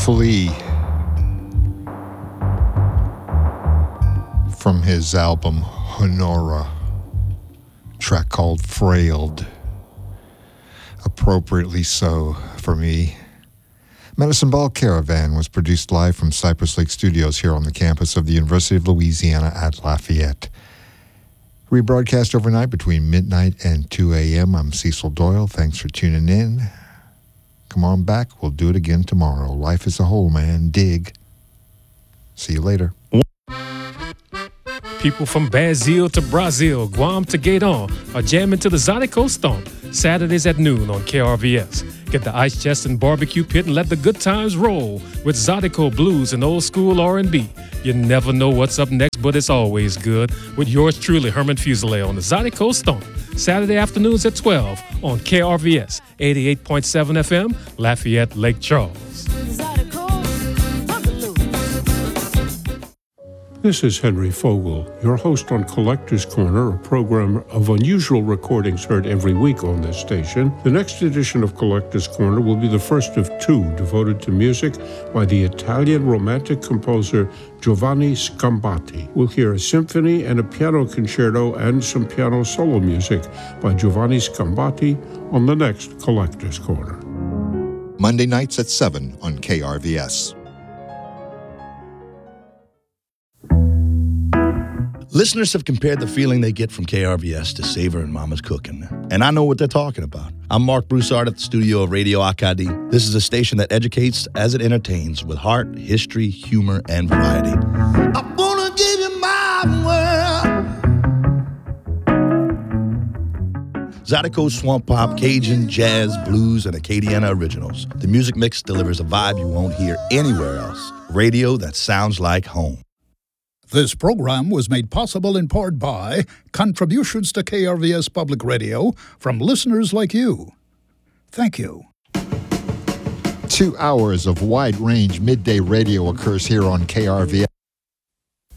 Flea from his album Honora, track called Frailed, appropriately so for me. Medicine Ball Caravan was produced live from Cypress Lake Studios here on the campus of the University of Louisiana at Lafayette. Rebroadcast overnight between midnight and 2 a.m. I'm Cecil Doyle. Thanks for tuning in. Come on back. We'll do it again tomorrow. Life is a whole, man. Dig. See you later. People from Brazil to Brazil, Guam to Gaydon are jamming to the Zydeco Stomp Saturdays at noon on KRVS. Get the ice chest and barbecue pit and let the good times roll with Zydeco blues and old school R&B. You never know what's up next, but it's always good. With yours truly, Herman Fuselier on the Zydeco Stomp, Saturday afternoons at 12 on KRVS 88.7 FM, Lafayette, Lake Charles. This is Henry Fogel, your host on Collector's Corner, a program of unusual recordings heard every week on this station. The next edition of Collector's Corner will be the first of two devoted to music by the Italian romantic composer Giovanni Scambati. We'll hear a symphony and a piano concerto and some piano solo music by Giovanni Scambati on the next Collector's Corner. Monday nights at 7 on KRVS. Listeners have compared the feeling they get from KRVS to Savor and Mama's Cooking, and I know what they're talking about. I'm Mark Broussard at the studio of Radio Acadie. This is a station that educates as it entertains with heart, history, humor, and variety. I wanna give you my world. Zydeco Swamp Pop, Cajun, Jazz, Blues, and Acadiana Originals. The music mix delivers a vibe you won't hear anywhere else. Radio that sounds like home. This program was made possible in part by contributions to KRVS Public Radio from listeners like you. Thank you. 2 hours of wide-range midday radio occurs here on KRVS.